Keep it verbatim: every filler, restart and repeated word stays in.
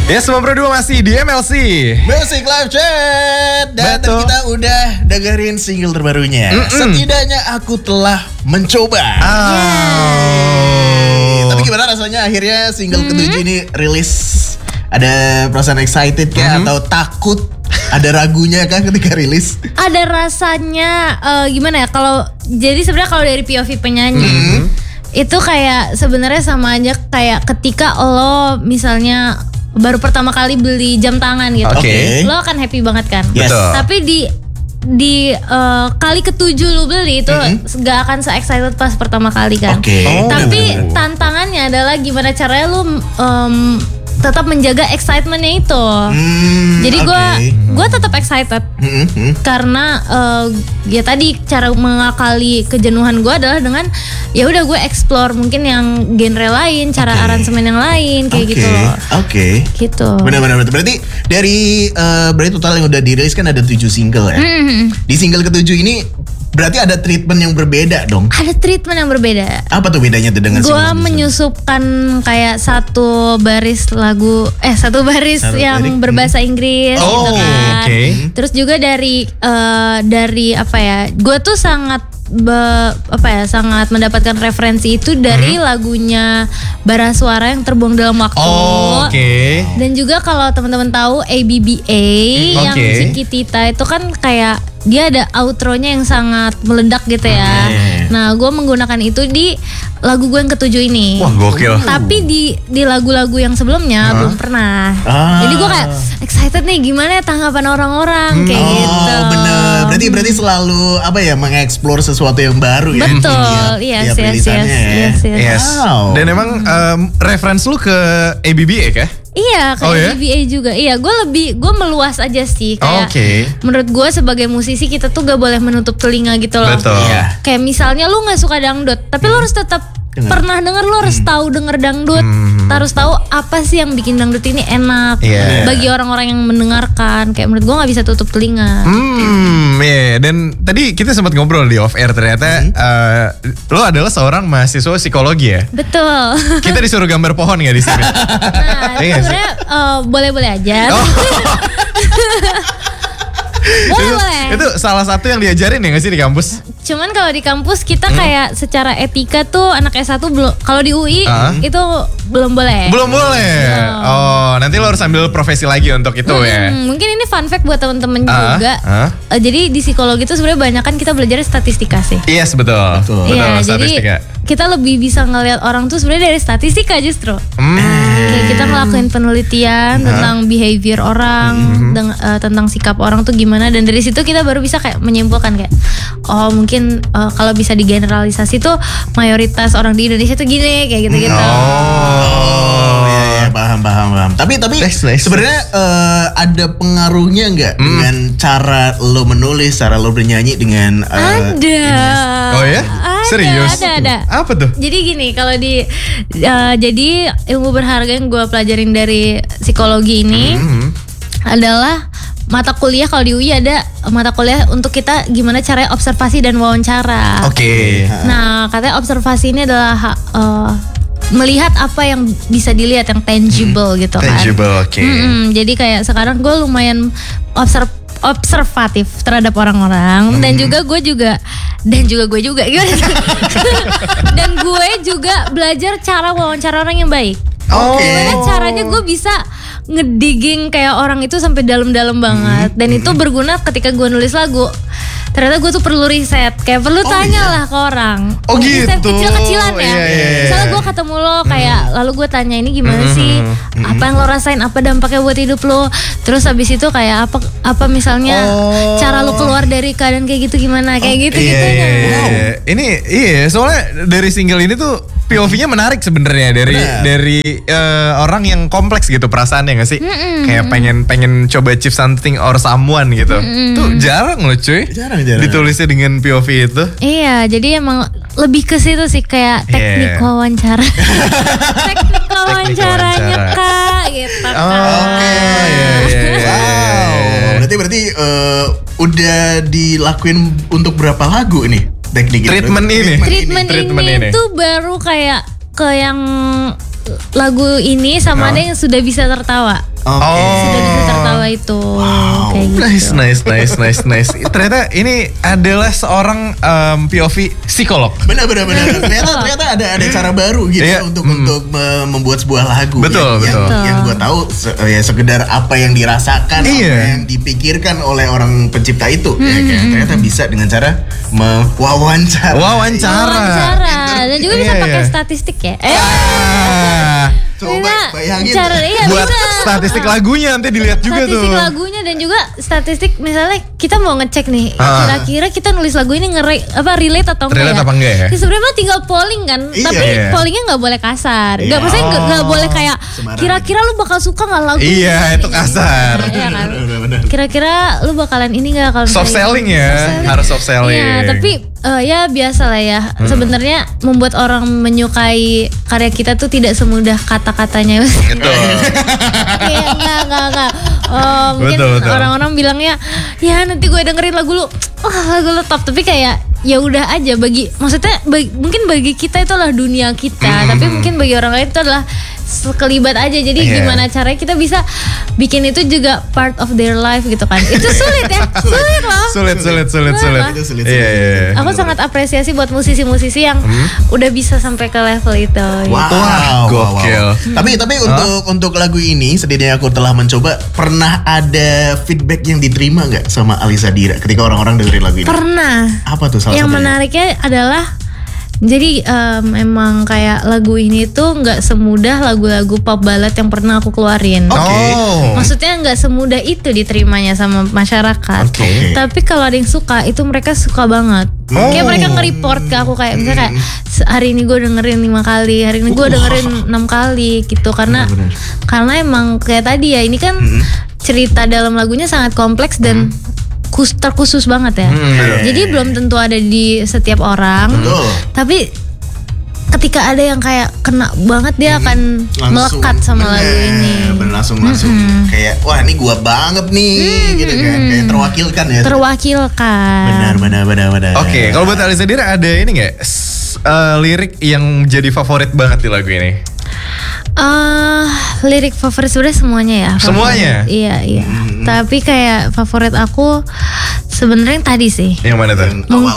Ya, sembilan puluh dua masih di M L C Music Live Chat. Dan Betul. kita udah dengerin single terbarunya. Mm-mm. Setidaknya aku telah mencoba. Oh. Tapi gimana rasanya akhirnya single ketujuh ini rilis? Ada perasaan excited kah Mhm. atau takut? Ada ragunya kah ketika rilis? Ada rasanya eh, gimana ya? Kalau jadi sebenarnya kalau dari P O V penyanyi Mhm. itu kayak sebenarnya sama aja kayak ketika lo misalnya baru pertama kali beli jam tangan gitu. Oke. Lo akan happy banget kan? Yes. Betul. Tapi di di eh, kali ketujuh lu beli itu Mhm. gak akan se-excited pas pertama kali kan. Oke. Oh. Tapi bener-bener. tantangannya adalah gimana caranya lu em, tetap menjaga excitementnya itu. Hmm, Jadi gue oke. gue tetap excited Hmm, hmm. karena eh, ya tadi cara mengakali kejenuhan gue adalah dengan ya udah gue explore mungkin yang genre lain, cara Oke. aransemen yang lain kayak Oke, gitu loh. Oke. Gitu. Benar-benar berarti dari eh, berarti total yang udah dirilis kan ada tujuh single ya. Mm-mm. Di single ketujuh ini berarti ada treatment yang berbeda dong. Ada treatment yang berbeda. Apa tuh bedanya tuh dengan Gue single sebelumnya? menyusupkan kayak satu baris lagu, eh satu baris Satu yang lirik. berbahasa Inggris Oh, gitu kan. oke. Terus juga dari eh, dari apa ya? Gue tuh sangat be- apa ya? Sangat mendapatkan referensi itu dari lagunya Bara Suara yang Terbuang Dalam Waktu. Oh, oke. Dan juga kalau teman-teman tahu A B B A yang Oke. Chiquitita itu kan kayak dia ada outronya yang sangat meledak gitu ya. Oke. Nah, gue menggunakan itu di lagu gue yang ketujuh ini. Wah, gokil. Tapi di di lagu-lagu yang sebelumnya belum pernah. Ah. Jadi gue kayak excited nih gimana ya tanggapan orang-orang kayak Oh gitu. bener. Berarti berarti selalu apa ya mengeksplor sesuatu yang baru ya. Betul, Tiap- iya tiap yes, yes, rilisannya yes, ya. yes, yes. Yes. Wow. Dan emang em, reference lu ke A B B A kah? Iya, kayak Oh, ya? A B B A juga. Iya, gue lebih gue meluas aja sih kayak. Oke. Menurut gue sebagai musisi kita tuh gak boleh menutup telinga gitu loh. Betul. Iya. Kayak misalnya lu nggak suka dangdut, tapi lu harus tetap Dengar. pernah denger, lu harus tahu denger dangdut, harus tahu apa sih yang bikin dangdut ini enak Iya. bagi orang-orang yang mendengarkan. Kayak menurut gue nggak bisa tutup telinga. Hmm, ya. Dan tadi kita sempat ngobrol di off air ternyata eh, lo adalah seorang mahasiswa psikologi ya. Betul. Kita disuruh gambar pohon nggak di sini? Nah, Iya nggak sih? sebenarnya eh, boleh-boleh aja. Oh. Boleh, itu, boleh. itu salah satu yang diajarin ya nggak sih di kampus? Cuman kalau di kampus kita Hmm. kayak secara etika tuh anak S satu belum, kalau di U I Ah. itu belum boleh. Belum boleh. Oh, nanti lo harus ambil profesi lagi untuk itu ya. Hmm, mungkin ini fun fact buat temen-temen Ah, juga. ah. Eh, jadi di psikologi itu sebenarnya banyak kan kita belajar statistika sih. Yes, betul. Betul. Betul, Iya, statistika. jadi kita lebih bisa ngelihat orang tuh sebenarnya dari statistika justru. Hmm. Kayak kita ngelakuin penelitian tentang behavior orang, deng- eh, tentang sikap orang tuh gimana, dan dari situ kita baru bisa kayak menyimpulkan kayak oh mungkin eh, kalau bisa digeneralisasi tuh mayoritas orang di Indonesia tuh gini kayak gitu-gitu. Oh, iya, iya, paham, paham, paham. Tapi, tapi Nice, nice. sebenarnya eh, ada pengaruhnya nggak dengan cara lo menulis, cara lo bernyanyi dengan eh, Ada. Oh ya? Ada, Serius? Ada, ada. Apa tuh? Jadi gini, kalau di eh, jadi ilmu berharga yang gue pelajarin dari psikologi ini Hmm. adalah mata kuliah. Kalau di U I ada mata kuliah untuk kita gimana caranya observasi dan wawancara. Oke. Nah, katanya observasi ini adalah ha- eh, melihat apa yang bisa dilihat, yang tangible gitu kan. Tangible, oke. Mm-mm, jadi kayak sekarang gue lumayan observ observatif terhadap orang-orang, dan juga gue juga dan juga gue juga gimana? Dan gue juga belajar cara wawancara orang yang baik. Oh. Gimana caranya gue bisa ngedigging kayak orang itu sampai dalam-dalam banget, dan itu berguna ketika gue nulis lagu. Ternyata gue tuh perlu riset, kayak perlu tanya lah ke orang. Oh, Riset gitu. kecil-kecilan ya. Iya, iya, iya. Misalnya gue ketemu lo kayak, lalu gue tanya ini gimana sih, apa yang lo rasain, apa dampaknya buat hidup lo. Terus habis itu kayak apa apa misalnya Oh. cara lo keluar dari keadaan kayak gitu gimana, kayak gitu Iya, gitu. iya, iya, iya. Ini iya, soalnya dari single ini tuh P O V-nya menarik sebenarnya dari Benar. dari eh, orang yang kompleks gitu perasaannya nggak sih? Kayak pengen pengen coba achieve something or someone gitu. Tuh jarang loh cuy. Jarang, jarang. Ditulisnya dengan P O V itu. Iya, jadi emang lebih ke situ sih kayak teknik Iya. wawancara. Teknik wawancaranya wawancara. Kak gitu. Oh, Kak. oke. Iya, iya, iya, Wow. iya. Berarti berarti eh, udah dilakuin untuk berapa lagu ini teknik itu? Treatment ini. Treatment, Treatment ini, ini. tuh baru kayak ke yang lagu ini sama Hah? ada yang sudah bisa tertawa. Oke. Sudah bisa tertawa itu. Wow. Kayak gitu. Nice, nice, nice, nice, nice. Ternyata ini adalah seorang um, P O V psikolog. Benar benar benar. Ternyata ternyata ada ada cara baru gitu Iya, untuk hmm. untuk me- membuat sebuah lagu. Betul, yang, betul. Yang, yang gue tahu se- ya sekedar apa yang dirasakan, Iya. apa yang dipikirkan oleh orang pencipta itu. Hmm. Ya, kayak, ternyata bisa dengan cara mewawancara. Wawancara. Wawancara dan juga bisa Iya, pakai iya. statistik ya. Eh, Ah, Coba bisa bayangin. cara iya buat bisa. statistik lagunya nanti dilihat juga Statistik tuh. lagunya dan juga statistik misalnya kita mau ngecek nih Ah. kira-kira kita nulis lagu ini ngere apa relate atau enggak Relate ya? apa enggak ya? Sebenarnya tinggal polling kan, Iya. tapi Iya. pollingnya nggak boleh kasar. Nggak Iya. maksudnya nggak nggak Oh. boleh kayak Sembarangan. kira-kira lu bakal suka nggak lagu Iya, ini? itu kasar. Iya kan? Benar, benar. Kira-kira lu bakalan ini nggak kalau Soft misalnya- selling ya, Soft selling. harus soft selling. Iya, tapi eh, ya biasa lah ya. Hmm. Sebenarnya membuat orang menyukai karya kita tuh tidak semudah kata-katanya. Gitu. Iya, enggak, enggak, enggak. Oh, mungkin Betul, betul. orang-orang bilangnya, ya nanti gue dengerin lagu lu, oh lagu lu top. Tapi kayak ya udah aja bagi, maksudnya bagi, mungkin bagi kita itu adalah dunia kita, tapi mungkin bagi orang lain itu adalah sekelibat aja. Jadi Iya. gimana caranya kita bisa bikin itu juga part of their life gitu kan? Itu sulit ya, sulit loh. Sulit, sulit, sulit, sulit. Itu sulit, Iya, sulit. iya, iya. Aku sangat apresiasi buat musisi-musisi yang udah bisa sampai ke level itu. Wow, Wah, wow, gokil. wow. Tapi tapi untuk untuk lagu ini setidaknya aku telah mencoba. Pernah ada feedback yang diterima nggak sama Alisa Dira ketika orang-orang dengerin lagu ini? Pernah. Apa tuh salah Yang satunya? menariknya adalah jadi em, emang kayak lagu ini tuh nggak semudah lagu-lagu pop ballad yang pernah aku keluarin. Oke. Oh. Maksudnya nggak semudah itu diterimanya sama masyarakat. Oke. Tapi kalau ada yang suka itu mereka suka banget. Oh. Kayak mereka nge-report ke aku kayak misalnya kayak "Se- hari ini gue dengerin lima kali, hari ini gue dengerin enam kali gitu karena Bener-bener. karena emang kayak tadi ya ini kan cerita dalam lagunya sangat kompleks dan kus- terkhusus banget ya. Hmm, betul. Jadi belum tentu ada di setiap orang. Betul. Tapi ketika ada yang kayak kena banget dia akan Langsung, melekat sama bener, lagu ini. bener, langsung langsung kayak wah ini gua banget nih gitu kan, kayak terwakilkan ya. Terwakilkan. Benar benar benar benar. Oke, kalau buat Alisa Dira ada ini nggak S- eh, lirik yang jadi favorit banget di lagu ini? Eh, lirik favorit sebenarnya semuanya ya. favorit. Semuanya? Iya iya. Tapi kayak favorit aku sebenarnya yang tadi sih. Yang mana tuh? Yang awal